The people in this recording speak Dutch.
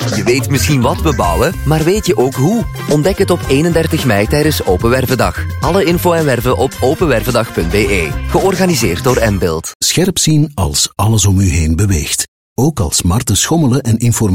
Je weet misschien wat we bouwen, maar weet je ook hoe? Ontdek het op 31 mei tijdens Open Wervendag. Alle info en werven op openwervendag.be. Georganiseerd door Mbuild. Scherp zien als alles om u heen beweegt. Ook als Marten schommelen en informatie